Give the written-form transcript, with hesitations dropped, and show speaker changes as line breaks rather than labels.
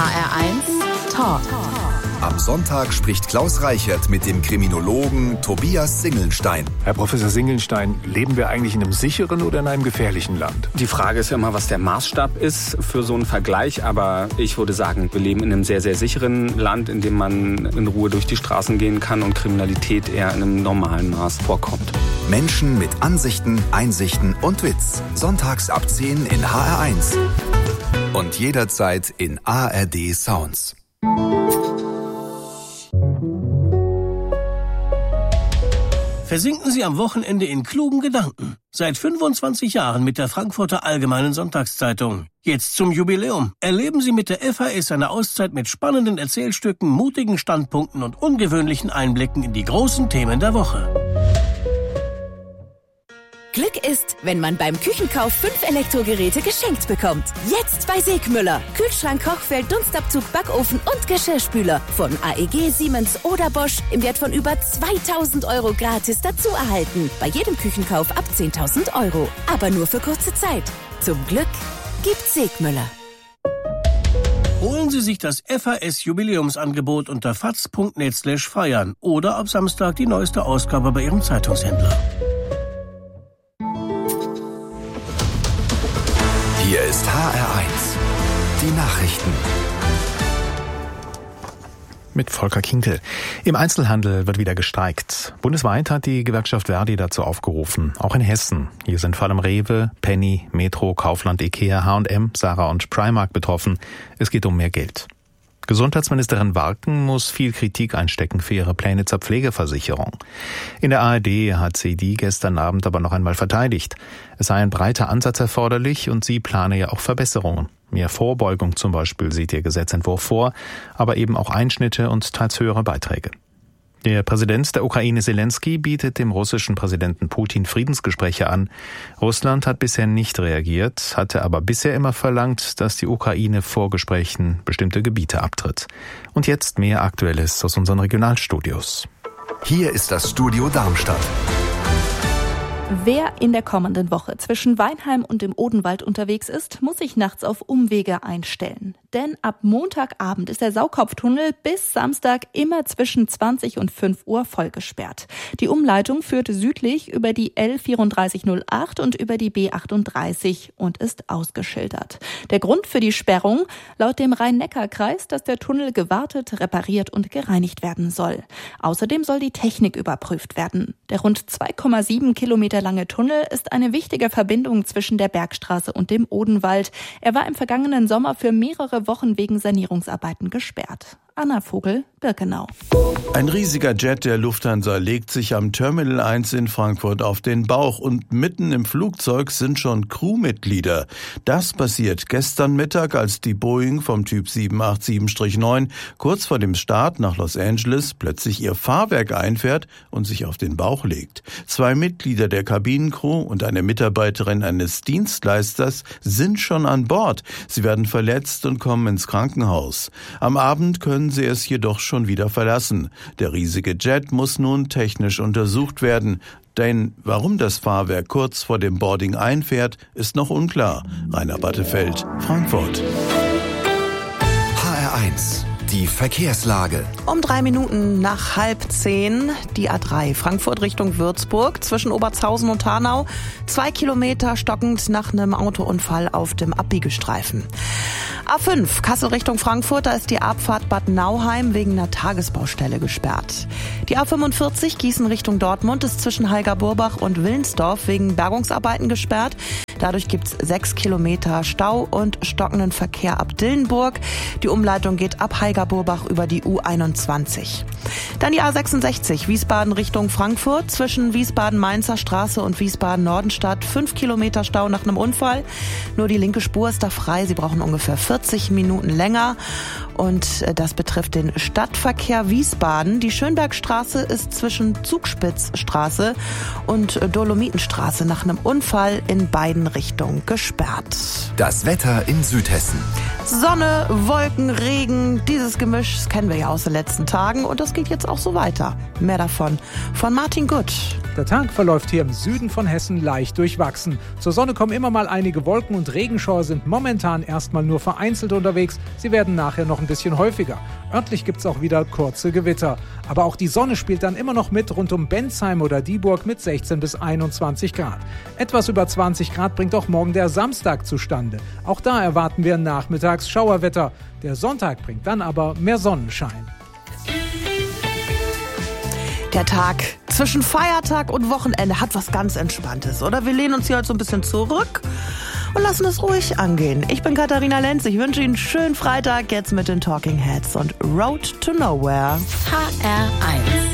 HR1 Talk.
Am Sonntag spricht Klaus Reichert mit dem Kriminologen Tobias Singelnstein.
Herr Professor Singelnstein, leben wir eigentlich in einem sicheren oder in einem gefährlichen Land?
Die Frage ist ja immer, was der Maßstab ist für so einen Vergleich. Aber ich würde sagen, wir leben in einem sehr, sehr sicheren Land, in dem man in Ruhe durch die Straßen gehen kann und Kriminalität eher in einem normalen Maß vorkommt.
Menschen mit Ansichten, Einsichten und Witz. Sonntags ab 10 in HR1. Und jederzeit in ARD Sounds.
Versinken Sie am Wochenende in klugen Gedanken. Seit 25 Jahren mit der Frankfurter Allgemeinen Sonntagszeitung. Jetzt zum Jubiläum. Erleben Sie mit der FAS eine Auszeit mit spannenden Erzählstücken, mutigen Standpunkten und ungewöhnlichen Einblicken in die großen Themen der Woche.
Glück ist, wenn man beim Küchenkauf 5 Elektrogeräte geschenkt bekommt. Jetzt bei Segmüller. Kühlschrank, Kochfeld, Dunstabzug, Backofen und Geschirrspüler. Von AEG, Siemens oder Bosch im Wert von über 2.000 € gratis dazu erhalten. Bei jedem Küchenkauf ab 10.000 €. Aber nur für kurze Zeit. Zum Glück gibt's Segmüller.
Holen Sie sich das FAS-Jubiläumsangebot unter faz.net/feiern oder ab Samstag die neueste Ausgabe bei Ihrem Zeitungshändler.
Hier ist HR1. Die Nachrichten.
Mit Volker Kinkel. Im Einzelhandel wird wieder gestreikt. Bundesweit hat die Gewerkschaft Verdi dazu aufgerufen. Auch in Hessen. Hier sind vor allem Rewe, Penny, Metro, Kaufland, Ikea, H&M, Zara und Primark betroffen. Es geht um mehr Geld. Gesundheitsministerin Warken muss viel Kritik einstecken für ihre Pläne zur Pflegeversicherung. In der ARD hat sie die gestern Abend aber noch einmal verteidigt. Es sei ein breiter Ansatz erforderlich und sie plane ja auch Verbesserungen. Mehr Vorbeugung zum Beispiel sieht ihr Gesetzentwurf vor, aber eben auch Einschnitte und teils höhere Beiträge. Der Präsident der Ukraine Zelensky bietet dem russischen Präsidenten Putin Friedensgespräche an. Russland hat bisher nicht reagiert, hatte aber bisher immer verlangt, dass die Ukraine vor Gesprächen bestimmte Gebiete abtritt. Und jetzt mehr Aktuelles aus unseren Regionalstudios.
Hier ist das Studio Darmstadt.
Wer in der kommenden Woche zwischen Weinheim und dem Odenwald unterwegs ist, muss sich nachts auf Umwege einstellen. Denn ab Montagabend ist der Saukopftunnel bis Samstag immer zwischen 20 und 5 Uhr vollgesperrt. Die Umleitung führt südlich über die L3408 und über die B38 und ist ausgeschildert. Der Grund für die Sperrung? Laut dem Rhein-Neckar-Kreis, dass der Tunnel gewartet, repariert und gereinigt werden soll. Außerdem soll die Technik überprüft werden. Der rund 2,7 Kilometer lange Tunnel ist eine wichtige Verbindung zwischen der Bergstraße und dem Odenwald. Er war im vergangenen Sommer für mehrere Wochen wegen Sanierungsarbeiten gesperrt. Anna Vogel, Birkenau.
Ein riesiger Jet der Lufthansa legt sich am Terminal 1 in Frankfurt auf den Bauch und mitten im Flugzeug sind schon Crewmitglieder. Das passiert gestern Mittag, als die Boeing vom Typ 787-9 kurz vor dem Start nach Los Angeles plötzlich ihr Fahrwerk einfährt und sich auf den Bauch legt. 2 Mitglieder der Kabinencrew und eine Mitarbeiterin eines Dienstleisters sind schon an Bord. Sie werden verletzt und kommen ins Krankenhaus. Am Abend können sie es jedoch schon wieder verlassen. Der riesige Jet muss nun technisch untersucht werden. Denn warum das Fahrwerk kurz vor dem Boarding einfährt, ist noch unklar. Rainer Battefeld, Frankfurt.
HR1. Die Verkehrslage.
Um 3 Minuten nach 9:30 die A3 Frankfurt Richtung Würzburg zwischen Obertshausen und Hanau. 2 Kilometer stockend nach einem Autounfall auf dem Abbiegestreifen. A5 Kassel Richtung Frankfurt, da ist die Abfahrt Bad Nauheim wegen einer Tagesbaustelle gesperrt. Die A45 Gießen Richtung Dortmund ist zwischen Heiger-Burbach und Willensdorf wegen Bergungsarbeiten gesperrt. Dadurch gibt's 6 Kilometer Stau und stockenden Verkehr ab Dillenburg. Die Umleitung geht ab Heiger-Burbach über die U21. Dann die A66 Wiesbaden Richtung Frankfurt zwischen Wiesbaden-Mainzer Straße und Wiesbaden-Nordenstadt. 5 Kilometer Stau nach einem Unfall. Nur die linke Spur ist da frei. Sie brauchen ungefähr 40 Minuten länger. Und das betrifft den Stadtverkehr Wiesbaden. Die Schönbergstraße ist zwischen Zugspitzstraße und Dolomitenstraße nach einem Unfall in beiden Richtungen gesperrt.
Das Wetter in Südhessen.
Sonne, Wolken, Regen, dieses Gemisch, das kennen wir ja aus den letzten Tagen und das geht jetzt auch so weiter. Mehr davon von Martin Gutt.
Der Tag verläuft hier im Süden von Hessen leicht durchwachsen. Zur Sonne kommen immer mal einige Wolken und Regenschauer sind momentan erstmal nur vereinzelt unterwegs. Sie werden nachher noch ein bisschen häufiger. Örtlich gibt es auch wieder kurze Gewitter. Aber auch die Sonne spielt dann immer noch mit rund um Bensheim oder Dieburg mit 16 bis 21 Grad. Etwas über 20 Grad bringt auch morgen der Samstag zustande. Auch da erwarten wir nachmittags Schauerwetter. Der Sonntag bringt dann aber mehr Sonnenschein.
Der Tag zwischen Feiertag und Wochenende hat was ganz Entspanntes, oder? Wir lehnen uns hier halt so ein bisschen zurück und lassen es ruhig angehen. Ich bin Katharina Lenz. Ich wünsche Ihnen einen schönen Freitag jetzt mit den Talking Heads und Road to Nowhere.
HR1